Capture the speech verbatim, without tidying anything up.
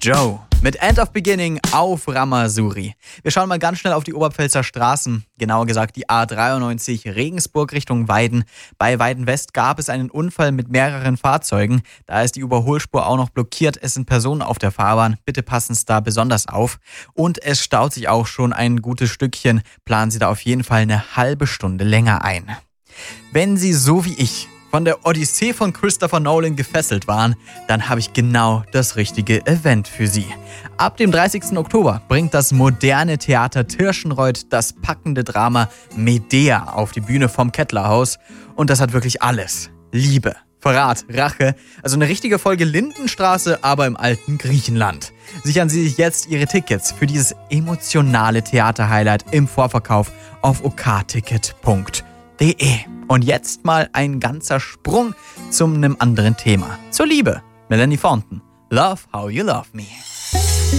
Joe mit End of Beginning auf Ramazzuri. Wir schauen mal ganz schnell auf die Oberpfälzer Straßen, genauer gesagt die A dreiundneunzig Regensburg Richtung Weiden. Bei Weiden West gab es einen Unfall mit mehreren Fahrzeugen. Da ist die Überholspur auch noch blockiert. Es sind Personen auf der Fahrbahn. Bitte passen Sie da besonders auf. Und es staut sich auch schon ein gutes Stückchen. Planen Sie da auf jeden Fall eine halbe Stunde länger ein. Wenn Sie so wie ich von der Odyssee von Christopher Nolan gefesselt waren, dann habe ich genau das richtige Event für Sie. Ab dem dreißigsten Oktober bringt das moderne Theater Tirschenreuth das packende Drama Medea auf die Bühne vom Kettlerhaus. Und das hat wirklich alles. Liebe, Verrat, Rache, also eine richtige Folge Lindenstraße, aber im alten Griechenland. Sichern Sie sich jetzt Ihre Tickets für dieses emotionale Theaterhighlight im Vorverkauf auf o k ticket punkt d e. Und jetzt mal ein ganzer Sprung zu einem anderen Thema. Zur Liebe. Melanie Thornton. Love How You Love Me.